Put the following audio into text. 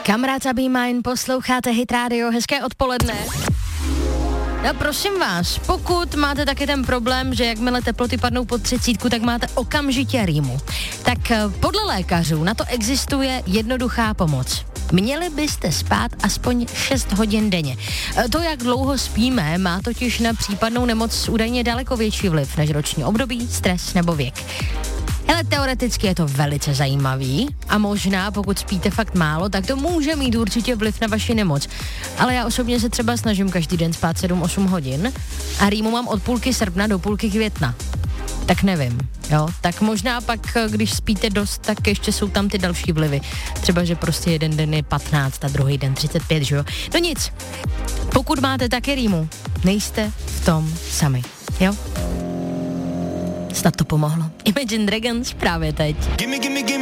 Kamarád Be Mine, posloucháte Hit Radio, hezké odpoledne. No prosím vás, pokud máte taky ten problém, že jakmile teploty padnou pod 30, tak máte okamžitě rýmu, tak podle lékařů na to existuje jednoduchá pomoc. Měli byste spát aspoň 6 hodin denně. To, jak dlouho spíme, má totiž na případnou nemoc údajně daleko větší vliv než roční období, stres nebo věk. Hele, teoreticky je to velice zajímavý a možná, pokud spíte fakt málo, tak to může mít určitě vliv na vaši nemoc. Ale já osobně se třeba snažím každý den spát 7-8 hodin a rýmu mám od půlky srpna do půlky května. Tak nevím, jo. Tak možná pak, když spíte dost, tak ještě jsou tam ty další vlivy. Třeba, že prostě jeden den je 15 a druhý den 35, že jo. No nic, pokud máte taky rýmu, nejste v tom sami, jo. Snad to pomohlo. Imagine Dragons právě teď.